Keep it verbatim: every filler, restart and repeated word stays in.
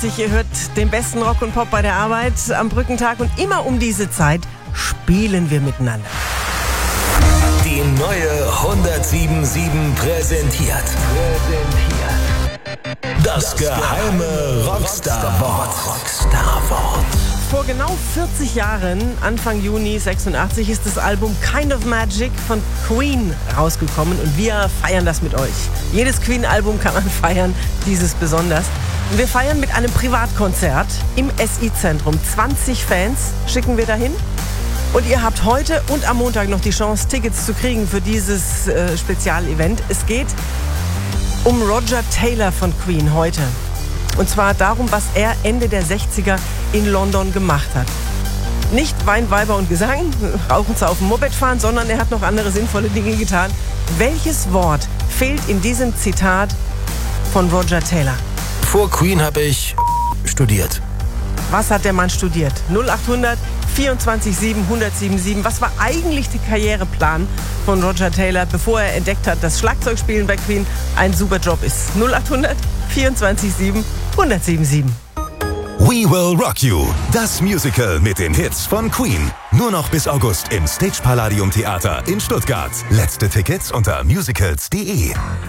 Ihr hört den besten Rock und Pop bei der Arbeit am Brückentag und immer um diese Zeit spielen wir miteinander. Die neue hundertsieben Komma sieben präsentiert. Präsentiert. Das geheime Rockstar-Wort. Rockstar-Wort. Vor genau vierzig Jahren, Anfang Juni sechsundachtzig, ist das Album Kind of Magic von Queen rausgekommen und wir feiern das mit euch. Jedes Queen-Album kann man feiern, dieses besonders. Und wir feiern mit einem Privatkonzert im S I-Zentrum. zwanzig Fans schicken wir dahin. Und ihr habt heute und am Montag noch die Chance, Tickets zu kriegen für dieses äh, Spezialevent. Es geht um Roger Taylor von Queen heute. Und zwar darum, was er Ende der sechziger in London gemacht hat. Nicht Wein, Weiber und Gesang, Rauchen zu auf dem Moped fahren, sondern er hat noch andere sinnvolle Dinge getan. Welches Wort fehlt in diesem Zitat von Roger Taylor? Vor Queen habe ich studiert. Was hat der Mann studiert? null achthundert vierundzwanzig sieben hundertsieben sieben. Was war eigentlich der Karriereplan von Roger Taylor, bevor er entdeckt hat, dass Schlagzeugspielen bei Queen ein super Job ist? null achthundert vierundzwanzig sieben hundertsieben sieben. We Will Rock You, das Musical mit den Hits von Queen. Nur noch bis August im Stage Palladium Theater in Stuttgart. Letzte Tickets unter musicals punkt de.